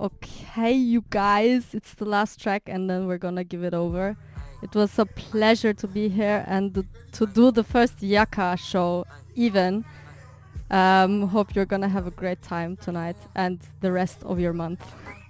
Okay, you guys, it's the last track and then we're gonna give it over. It was a pleasure to be here and to do the first Yaka show even. Hope you're gonna have a great time tonight and the rest of your month.